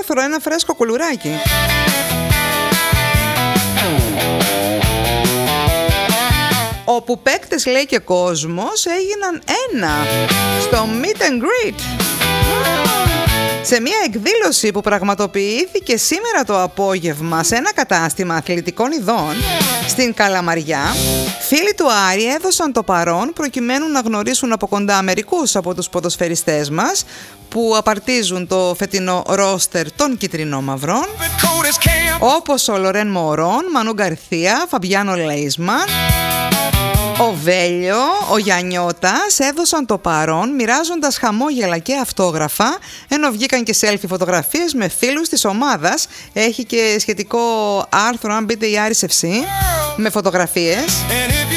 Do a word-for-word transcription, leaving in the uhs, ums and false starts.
άρθρο, ένα φρέσκο κουλουράκι. Όπου παίκτες, λέει, και κόσμος έγιναν ένα στο Meet and Greet. Σε μια εκδήλωση που πραγματοποιήθηκε σήμερα το απόγευμα σε ένα κατάστημα αθλητικών ειδών στην Καλαμαριά, φίλοι του Άρη έδωσαν το παρόν προκειμένου να γνωρίσουν από κοντά μερικούς από τους ποδοσφαιριστές μας που απαρτίζουν το φετινό ρόστερ των κιτρινόμαυρων, όπως ο Λορέν Μωρόν, Μανού Γκαρθία, Φαμπιάνο Λέισμαν, ο Βέλιο, ο Γιαννιώτας έδωσαν το παρόν μοιράζοντας χαμόγελα και αυτόγραφα, ενώ βγήκαν και selfie φωτογραφίες με φίλους της ομάδας. Έχει και σχετικό άρθρο, αν μπείτε, η Άρης εφ σι, με φωτογραφίες.